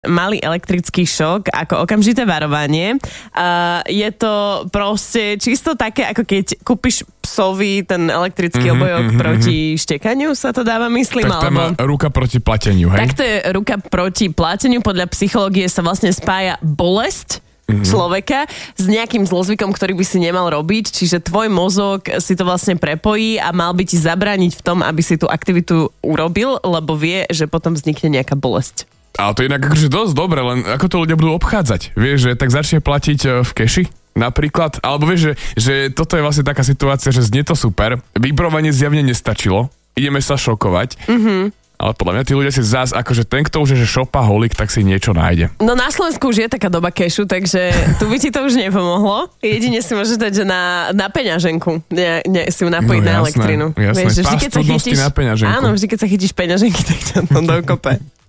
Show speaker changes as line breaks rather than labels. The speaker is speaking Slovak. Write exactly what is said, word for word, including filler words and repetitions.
malý elektrický šok ako okamžité varovanie. Uh, je to proste čisto také, ako keď kúpiš psovi ten elektrický mm-hmm, obojok mm-hmm. proti štekaniu, sa to dáva, myslím.
Tak to
alebo...
má ruka proti plateniu, hej?
Tak to je ruka proti plateniu. Podľa psychológie sa vlastne spája bolesť mm-hmm. človeka s nejakým zlozvykom, ktorý by si nemal robiť, čiže tvoj mozog si to vlastne prepojí a mal by ti zabrániť v tom, aby si tú aktivitu urobil, lebo vie, že potom vznikne nejaká bolesť.
Ale to je inak akože dosť dobre, len ako to ľudia budú obchádzať. Vieš, že tak začne platiť v keši napríklad, alebo vieš, že, že toto je vlastne taká situácia, že znie to super, vybrovanie zjavne nestačilo, ideme sa šokovať, mm-hmm. ale podľa mňa tí ľudia si zás, akože ten, kto už je že šopa holík, tak si niečo nájde.
No na Slovensku už je taká doba kešu, takže tu by ti to už nepomohlo. Jedine si môžeš dať, že na, na peňaženku, ne, ne, si ju napojiť no, na elektrinu.
Jasné,
vieš, že vždy,
keď sa chytíš, na peňaženku.
Áno, vždy, keď sa chytíš peňaženky, tak ťa to dokope.